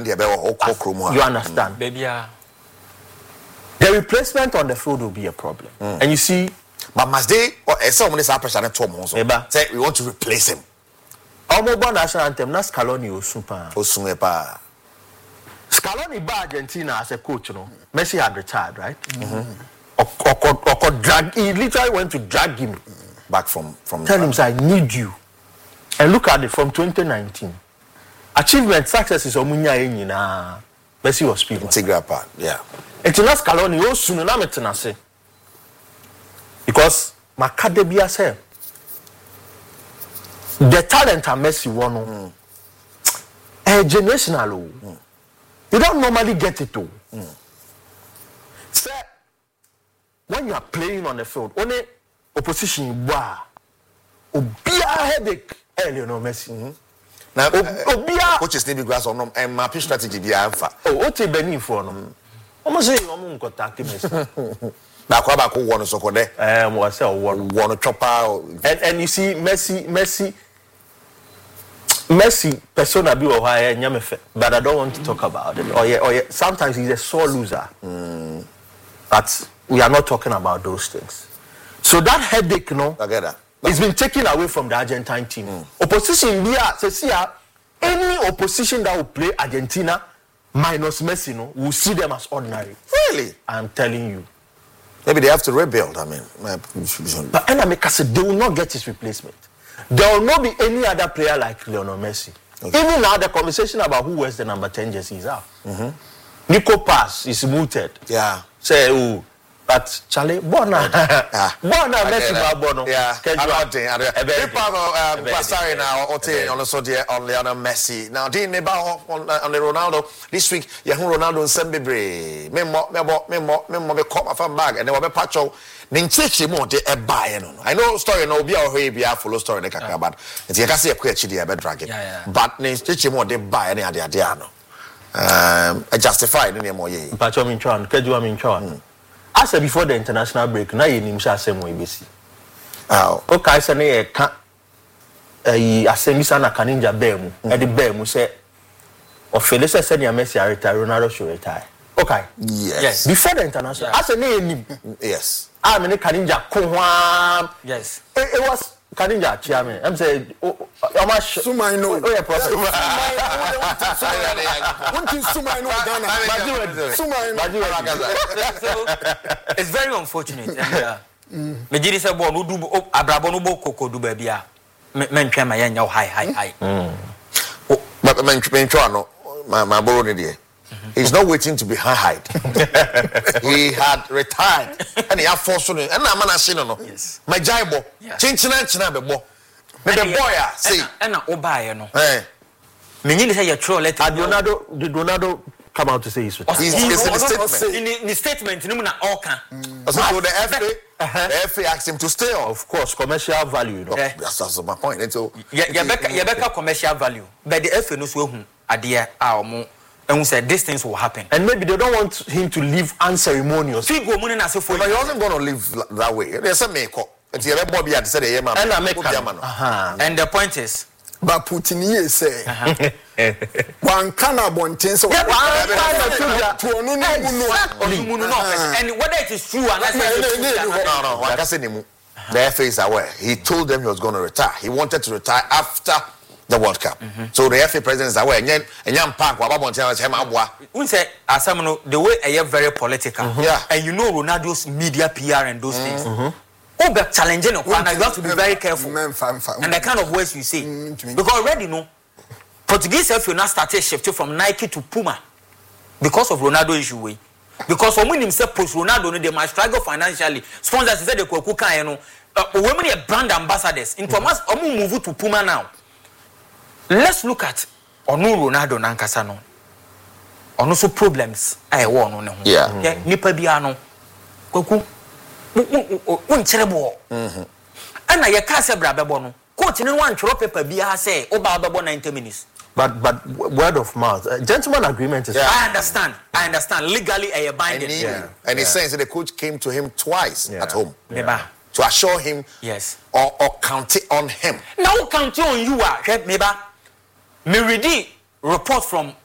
You understand? Baby, the replacement on the field will be a problem. And you see, but must they or someone is pressure to him also? Say we want to replace him. Our national anthem, not Scaloni or Super. Scaloni by Argentina as a coach, you know. Messi had retired, right? Or drag. He literally went to drag him back from. Tell him, I need you. And look at it from 2019. Achievement, success is Omunya Enina. Messi was speaking. Integral part, yeah. It's not Scaloni, oh, soon enough, it's not say. Because Macadebia said the talent of Messi won. Generational. You don't normally get it too. Sir, when you are playing on the field, only opposition wow. Obia headache early no Messi. Now Obia coaches need to grasp on and my strategy be alpha. Oh, what a Benin for no. Almost say I'm going to Messi. Now Kwabako won so called was one chopper and you see Messi persona be or higher nyamefe, but I don't want to talk about it. Or yeah, sometimes he's a sore loser. But we are not talking about those things. So that headache, you know, it's been taken away from the Argentine team. Opposition here, any opposition that will play Argentina minus Messi, no, will see them as ordinary. Really? I'm telling you. Maybe they have to rebuild. I mean, but Enameka said they will not get his replacement. There will not be any other player like Lionel Messi. Okay. Even now, the conversation about who wears the number 10 jersey is out. Nico Pass is mooted. Yeah. Say, oh, but Charlie, Bona Messi, Bono. Yeah. People sorry now. Also, dear on Lionel Messi. Now, didn't about on the Ronaldo this week? Yahu Ronaldo and Sembebre. Memo, caught my phone bag and they were patcho. Ninchechi mo de buy no. I know story no be or be a full story in the kaka, but it's a casi a quechi a bed dragon. But ninchechi mo de buy any idea no. Justified any more ye. Pacho Minchon, Keju Minchon. I said before the international break, now you need to say more ABC. Okay, I say a semi-sana Kaninja Bemu, and the Bemu say, or Felicia said your Messi retire, Ronaldo should retire. Okay. Yes. Before the international, I said name. Yes. I'm in a Kaninja Koham. Yes. It was Kaninja Chairman. I'm saying, how much? Sumai no. Oh, yeah, prophet. Sumai no. It's very unfortunate. Mejiri se bo no du abrabo no bo koko du ba bia. Mentwa ma yanya high. But mentwa no my borrow ni dey. He's not waiting to be high. He had retired and he had forced on and I'm not saying no. My jaibo. Chinchina bebo. Me the boy say and na obaye no. Menyini say your troll letter. Did Ronaldo come out to say he's retired? He's in the statement. In the statement no na all can. So the FA asked him to stay on. Of course, commercial value, you know. That's my point. And so Yebeka commercial value. But the FA no so hu ade a omo and we said these things will happen. And maybe they don't want him to leave unceremonious. But he wasn't going to live that way. There's a makeup. And the point is, but Putin say, one cannot bontin so and whether it is true or not, no, the FA is aware. He told them he was going to retire. He wanted to retire after the World Cup. So the FA president is aware. And Park, the way I am very political. And you know Ronaldo's media PR and those things. But challenging you have to be very careful. And the kind of words you say. Because already no Portuguese FA now started shifting from Nike to Puma because of Ronaldo issue. Because for me himself post Ronaldo they might struggle financially. Sponsors said they could cook women are brand ambassadors. Into move to Puma now. Let's look at Onu Ronaldo nankasa no. Ono so problems I won on. Yeah. Nipa bia no. Kwaku unkyere bo. Ana ye ka se bra bebo no. Coach ni wan tworo paper bia say oba bebo 90 minutes. But word of mouth, gentleman agreement is. Yeah. I understand. Legally, a binding. And he's saying that the coach came to him twice at home to assure him, or count on him. Now count on you, maybe. Me ready report from